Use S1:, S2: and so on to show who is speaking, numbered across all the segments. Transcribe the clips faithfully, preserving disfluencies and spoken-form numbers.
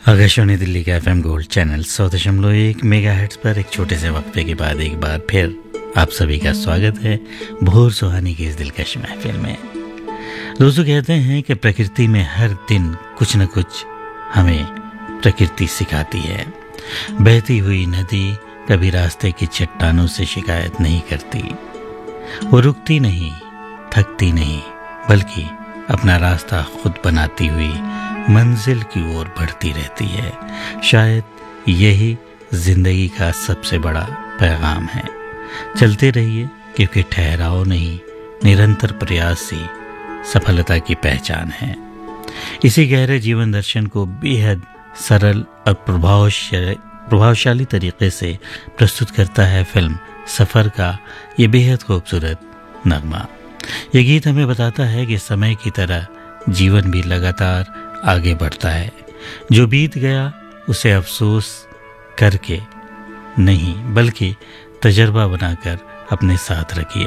S1: आकाशवाणी दिल्ली का FM gold channel सौ दशमलव एक मेगा हेर्ट्ज पर एक छोटे से वक्फे के बाद एक बार फिर आप सभी का स्वागत है भोर सुहानी की इस दिलकश महफिल में। दोस्तों, कहते हैं कि प्रकृति में हर दिन कुछ न कुछ हमें प्रकृति सिखाती है। बहती हुई नदी कभी रास्ते की चट्टानों से शिकायत नहीं करती, वो रुकती नहीं, थकती नहीं, बल्कि अपना रास्ता खुद बनाती हुई मंजिल की ओर बढ़ती रहती है। शायद यही जिंदगी का सबसे बड़ा पैगाम है। चलते रहिए, क्योंकि ठहराव नहीं, निरंतर प्रयास ही सफलता की पहचान है। इसी गहरे जीवन दर्शन को बेहद सरल और प्रभावशाली प्रभावशाली तरीके से प्रस्तुत करता है फिल्म सफ़र का ये बेहद खूबसूरत नगमा। ये गीत हमें बताता है कि समय की तरह जीवन भी लगातार आगे बढ़ता है। जो बीत गया उसे अफसोस करके नहीं, बल्कि तजर्बा बनाकर अपने साथ रखिए।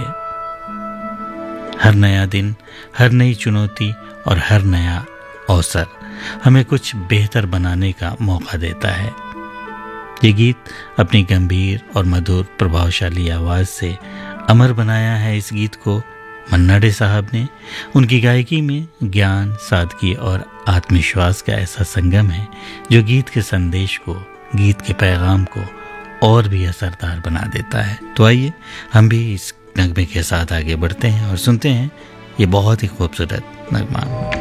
S1: हर नया दिन, हर नई चुनौती और हर नया अवसर हमें कुछ बेहतर बनाने का मौका देता है। ये गीत अपनी गंभीर और मधुर प्रभावशाली आवाज़ से अमर बनाया है। इस गीत को मन्ना डे साहब ने। उनकी गायकी में ज्ञान, सादगी और आत्मविश्वास का ऐसा संगम है जो गीत के संदेश को, गीत के पैगाम को और भी असरदार बना देता है। तो आइए हम भी इस नगमे के साथ आगे बढ़ते हैं और सुनते हैं ये बहुत ही खूबसूरत नगमा।